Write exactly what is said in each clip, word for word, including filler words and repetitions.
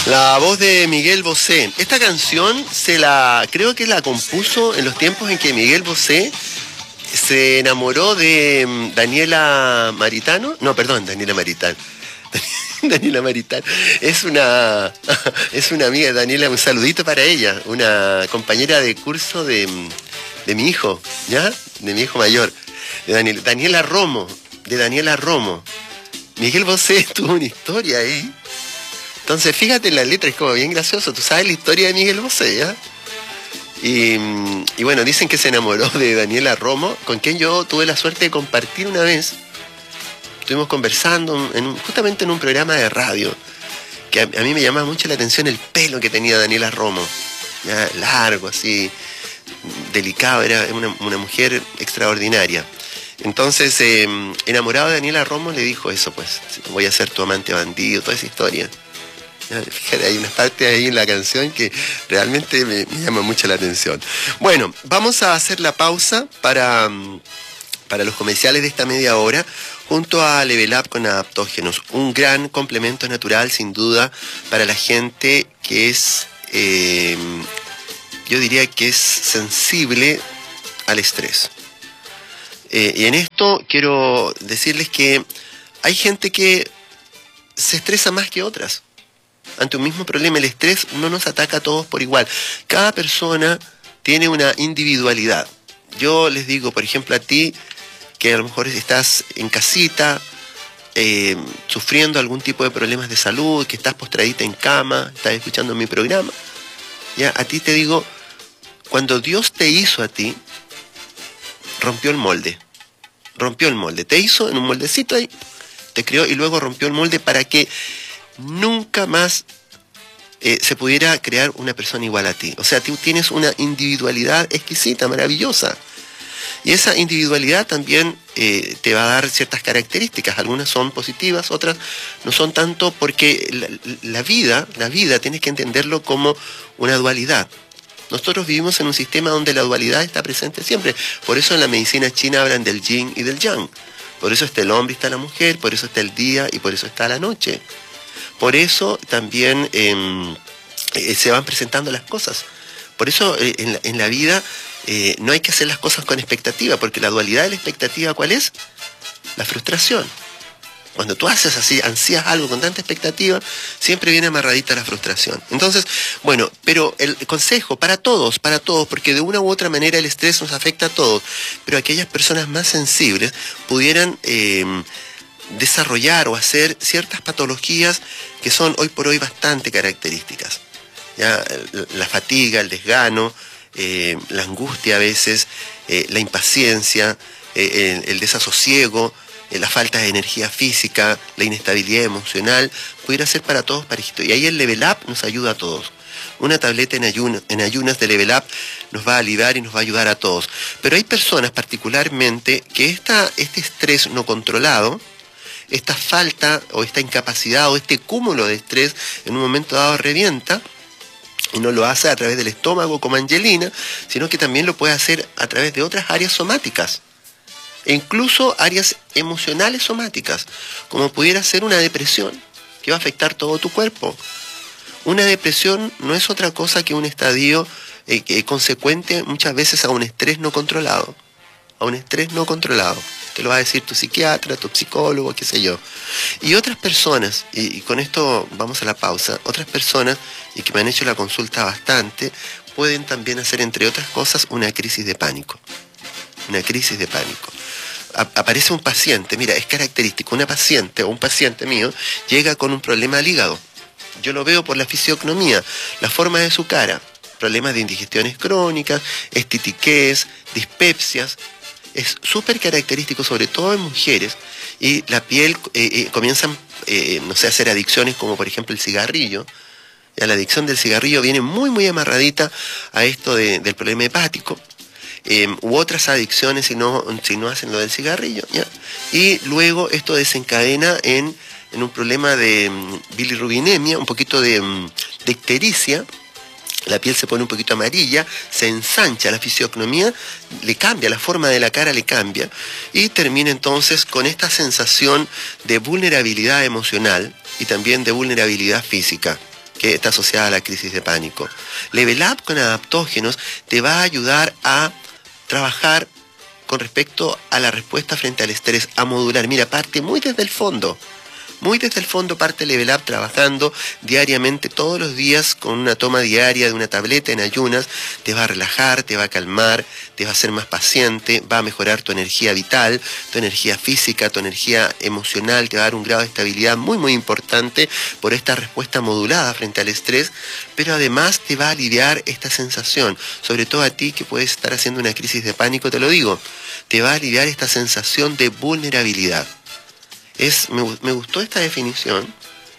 La voz de Miguel Bosé. Esta canción se la creo que la compuso en los tiempos en que Miguel Bosé se enamoró de Daniela Maritano. No, perdón, Daniela Maritano. Daniela Maritano. Es una, es una amiga de Daniela, un saludito para ella, una compañera de curso de, de mi hijo, ¿ya? De mi hijo mayor, de Daniela, Daniela Romo, de Daniela Romo. Miguel Bosé tuvo una historia ahí. Entonces, fíjate en la letra, es como bien gracioso. Tú sabes la historia de Miguel Bosé, ¿ya? Y, y bueno, dicen que se enamoró de Daniela Romo, con quien yo tuve la suerte de compartir una vez. Estuvimos conversando en un, justamente en un programa de radio, que a, a mí me llamaba mucho la atención el pelo que tenía Daniela Romo, ¿ya? Largo, así, delicado, era una, una mujer extraordinaria. Entonces, eh, enamorado de Daniela Romo, le dijo eso, pues, voy a ser tu amante bandido, toda esa historia. Fíjate, hay una parte ahí en la canción que realmente me, me llama mucho la atención. Bueno, vamos a hacer la pausa para, para los comerciales de esta media hora, junto a Level Up con Adaptógenos. Un gran complemento natural, sin duda, para la gente que es, eh, yo diría que es sensible al estrés. Eh, y en esto quiero decirles que hay gente que se estresa más que otras. Ante un mismo problema, el estrés no nos ataca a todos por igual. Cada persona tiene una individualidad. Yo les digo, por ejemplo, a ti, que a lo mejor estás en casita, eh, sufriendo algún tipo de problemas de salud, que estás postradita en cama, estás escuchando mi programa, ya, a ti te digo, cuando Dios te hizo a ti, rompió el molde. Rompió el molde. Te hizo en un moldecito ahí, te creó y luego rompió el molde para que nunca más eh, se pudiera crear una persona igual a ti. O sea, tú tienes una individualidad exquisita, maravillosa. Y esa individualidad también eh, te va a dar ciertas características. Algunas son positivas, otras no son tanto, porque la, la vida, la vida tienes que entenderlo como una dualidad. Nosotros vivimos en un sistema donde la dualidad está presente siempre. Por eso en la medicina china hablan del yin y del yang. Por eso está el hombre y está la mujer, por eso está el día y por eso está la noche. Por eso también eh, eh, se van presentando las cosas. Por eso eh, en, la, en la vida eh, no hay que hacer las cosas con expectativa, porque la dualidad de la expectativa, ¿cuál es? La frustración. Cuando tú haces así, ansías algo con tanta expectativa, siempre viene amarradita la frustración. Entonces, bueno, pero el consejo para todos, para todos, porque de una u otra manera el estrés nos afecta a todos, pero aquellas personas más sensibles pudieran Eh, desarrollar o hacer ciertas patologías que son hoy por hoy bastante características. ¿Ya? La fatiga, el desgano, eh, la angustia a veces, eh, la impaciencia, eh, el, el desasosiego, eh, la falta de energía física, la inestabilidad emocional, pudiera ser para todos parejito. Y ahí el Level Up nos ayuda a todos. Una tableta en, ayuno, en ayunas de Level Up nos va a aliviar y nos va a ayudar a todos. Pero hay personas particularmente que esta, este estrés no controlado, esta falta o esta incapacidad o este cúmulo de estrés en un momento dado revienta, y no lo hace a través del estómago como Angelina, sino que también lo puede hacer a través de otras áreas somáticas, e incluso áreas emocionales somáticas, como pudiera ser una depresión, que va a afectar todo tu cuerpo. Una depresión no es otra cosa que un estadio eh, que, consecuente muchas veces a un estrés no controlado, a un estrés no controlado. Te lo va a decir tu psiquiatra, tu psicólogo, qué sé yo. Y otras personas, y, y con esto vamos a la pausa, otras personas, y que me han hecho la consulta bastante, pueden también hacer, entre otras cosas, una crisis de pánico. Una crisis de pánico. A, aparece un paciente, mira, es característico, una paciente o un paciente mío llega con un problema al hígado. Yo lo veo por la fisiognomía, la forma de su cara, problemas de indigestiones crónicas, estitiquez, dispepsias. Es súper característico, sobre todo en mujeres, y la piel eh, eh, comienzan, eh, no sé, a hacer adicciones como por ejemplo el cigarrillo. Ya la adicción del cigarrillo viene muy muy amarradita a esto de, del problema hepático, eh, u otras adicciones si no, si no hacen lo del cigarrillo, ¿ya? Y luego esto desencadena en, en un problema de um, bilirrubinemia, un poquito de, um, de ictericia. La piel se pone un poquito amarilla, se ensancha, la fisiognomía le cambia, la forma de la cara le cambia, y termina entonces con esta sensación de vulnerabilidad emocional y también de vulnerabilidad física. que está asociada a la crisis de pánico. Level Up con adaptógenos te va a ayudar a trabajar con respecto a la respuesta frente al estrés, a modular. Mira, parte muy desde el fondo. Muy desde el fondo parte Level Up trabajando diariamente, todos los días, con una toma diaria de una tableta en ayunas. Te va a relajar, te va a calmar, te va a hacer más paciente, va a mejorar tu energía vital, tu energía física, tu energía emocional, te va a dar un grado de estabilidad muy muy importante por esta respuesta modulada frente al estrés, pero además te va a aliviar esta sensación, sobre todo a ti que puedes estar haciendo una crisis de pánico, te lo digo, te va a aliviar esta sensación de vulnerabilidad. Es, me, me gustó esta definición,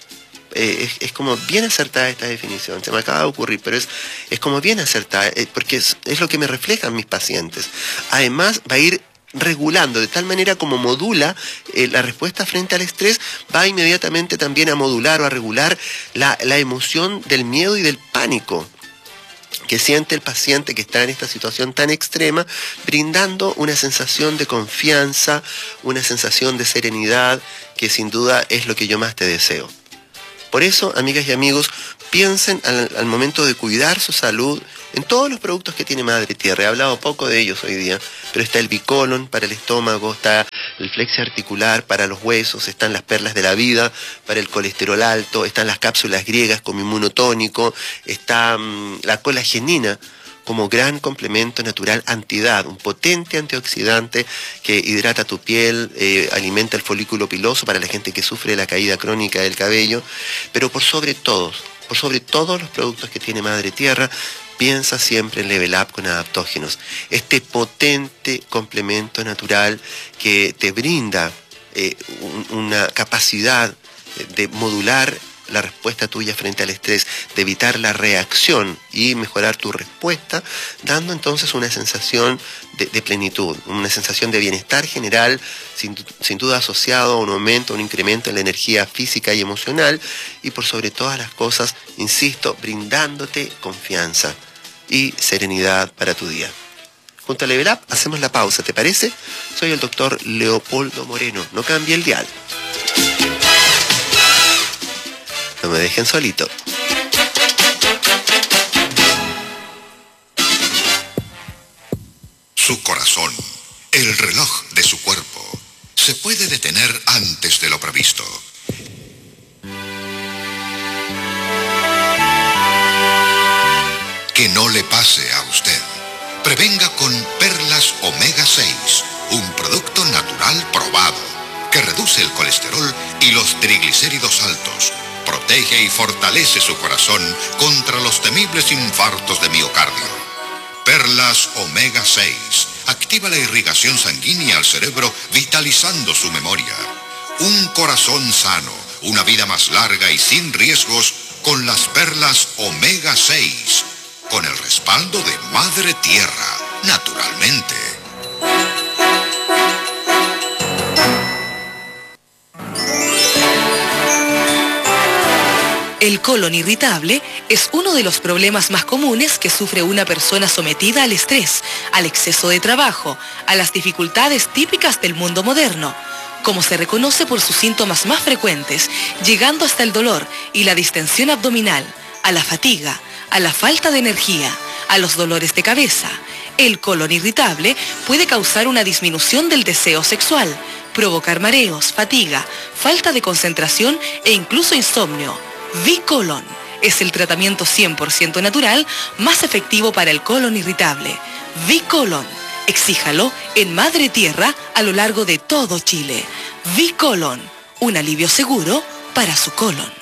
eh, es, es como bien acertada esta definición, se me acaba de ocurrir, pero es, es como bien acertada, eh, porque es, es lo que me reflejan mis pacientes. Además va a ir regulando de tal manera como modula eh, la respuesta frente al estrés, va inmediatamente también a modular o a regular la, la emoción del miedo y del pánico que siente el paciente que está en esta situación tan extrema, brindando una sensación de confianza, una sensación de serenidad, que sin duda es lo que yo más te deseo. Por eso, amigas y amigos, piensen al, al momento de cuidar su salud en todos los productos que tiene Madre Tierra. He hablado poco de ellos hoy día, pero está el Bicolon para el estómago, está el Flexi articular para los huesos, están las perlas de la vida para el colesterol alto, están las cápsulas griegas como inmunotónico, está mmm, la colagenina como gran complemento natural antiedad, un potente antioxidante que hidrata tu piel, eh, alimenta el folículo piloso para la gente que sufre de la caída crónica del cabello, pero por sobre todos, por sobre todos los productos que tiene Madre Tierra, piensa siempre en Level Up con adaptógenos, este potente complemento natural que te brinda eh, un, una capacidad de modular la respuesta tuya frente al estrés, de evitar la reacción y mejorar tu respuesta, dando entonces una sensación de, de plenitud, una sensación de bienestar general, sin, sin duda asociado a un aumento, un incremento en la energía física y emocional, y por sobre todas las cosas, insisto, brindándote confianza y serenidad para tu día. Junto a Level Up hacemos la pausa, ¿te parece? Soy el doctor Leopoldo Moreno, no cambie el dial. No me dejen solito. Su corazón, el reloj de su cuerpo, se puede detener antes de lo previsto. Que no le pase a usted. Prevenga con Perlas Omega seis, un producto natural probado que reduce el colesterol y los triglicéridos altos. Protege y fortalece su corazón contra los temibles infartos de miocardio. Perlas Omega seis. Activa la irrigación sanguínea al cerebro, vitalizando su memoria. Un corazón sano, una vida más larga y sin riesgos con las Perlas Omega seis. Con el respaldo de Madre Tierra, naturalmente. El colon irritable es uno de los problemas más comunes que sufre una persona sometida al estrés, al exceso de trabajo, a las dificultades típicas del mundo moderno, como se reconoce por sus síntomas más frecuentes, llegando hasta el dolor y la distensión abdominal, a la fatiga, a la falta de energía, a los dolores de cabeza. El colon irritable puede causar una disminución del deseo sexual, provocar mareos, fatiga, falta de concentración e incluso insomnio. Bicolon es el tratamiento cien por ciento natural más efectivo para el colon irritable. Bicolon, exíjalo en Madre Tierra a lo largo de todo Chile. Bicolon, un alivio seguro para su colon.